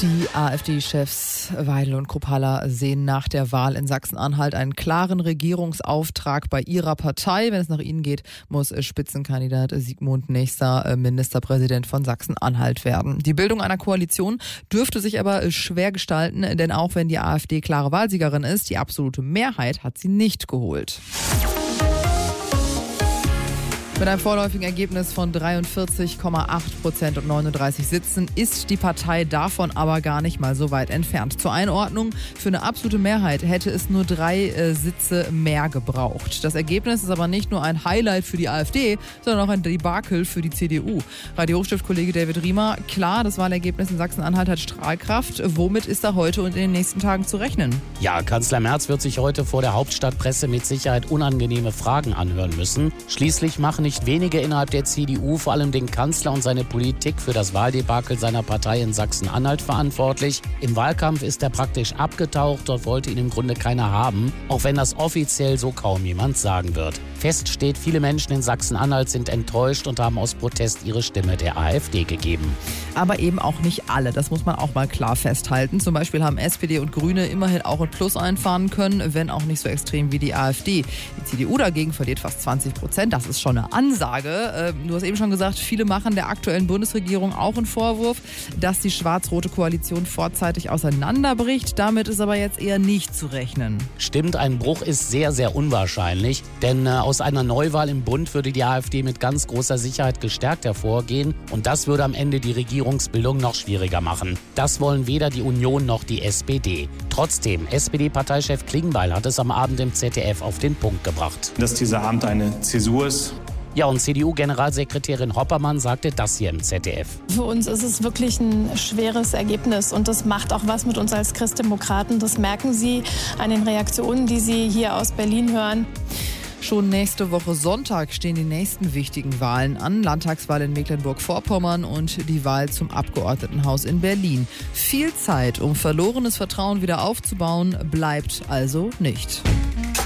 Die AfD-Chefs Weidel und Kruppalla sehen nach der Wahl in Sachsen-Anhalt einen klaren Regierungsauftrag bei ihrer Partei. Wenn es nach ihnen geht, muss Spitzenkandidat Sigmund nächster Ministerpräsident von Sachsen-Anhalt werden. Die Bildung einer Koalition dürfte sich aber schwer gestalten, denn auch wenn die AfD klare Wahlsiegerin ist, die absolute Mehrheit hat sie nicht geholt. Mit einem vorläufigen Ergebnis von 43,8% und 39 Sitzen ist die Partei davon aber gar nicht mal so weit entfernt. Zur Einordnung, für eine absolute Mehrheit hätte es nur 3 Sitze mehr gebraucht. Das Ergebnis ist aber nicht nur ein Highlight für die AfD, sondern auch ein Debakel für die CDU. Radio-Hochstift-Kollege David Riemer, klar, das Wahlergebnis in Sachsen-Anhalt hat Strahlkraft. Womit ist da heute und in den nächsten Tagen zu rechnen? Ja, Kanzler Merz wird sich heute vor der Hauptstadtpresse mit Sicherheit unangenehme Fragen anhören müssen. Schließlich machen nicht wenige innerhalb der CDU vor allem den Kanzler und seine Politik für das Wahldebakel seiner Partei in Sachsen-Anhalt verantwortlich. Im Wahlkampf ist er praktisch abgetaucht, dort wollte ihn im Grunde keiner haben, auch wenn das offiziell so kaum jemand sagen wird. Fest steht, viele Menschen in Sachsen-Anhalt sind enttäuscht und haben aus Protest ihre Stimme der AfD gegeben. Aber eben auch nicht alle, das muss man auch mal klar festhalten. Zum Beispiel haben SPD und Grüne immerhin auch ein Plus einfahren können, wenn auch nicht so extrem wie die AfD. Die CDU dagegen verliert fast 20%, das ist schon eine Ansage. Du hast eben schon gesagt, viele machen der aktuellen Bundesregierung auch einen Vorwurf, dass die schwarz-rote Koalition vorzeitig auseinanderbricht. Damit ist aber jetzt eher nicht zu rechnen. Stimmt, ein Bruch ist sehr, sehr unwahrscheinlich, denn aus einer Neuwahl im Bund würde die AfD mit ganz großer Sicherheit gestärkt hervorgehen und das würde am Ende die Regierungsbildung noch schwieriger machen. Das wollen weder die Union noch die SPD. Trotzdem, SPD-Parteichef Klingbeil hat es am Abend im ZDF auf den Punkt gebracht. Dass dieser Abend eine Zäsur ist. Ja, und CDU-Generalsekretärin Hoppermann sagte das hier im ZDF. Für uns ist es wirklich ein schweres Ergebnis und das macht auch was mit uns als Christdemokraten. Das merken Sie an den Reaktionen, die Sie hier aus Berlin hören. Schon nächste Woche Sonntag stehen die nächsten wichtigen Wahlen an. Landtagswahl in Mecklenburg-Vorpommern und die Wahl zum Abgeordnetenhaus in Berlin. Viel Zeit, um verlorenes Vertrauen wieder aufzubauen, bleibt also nicht.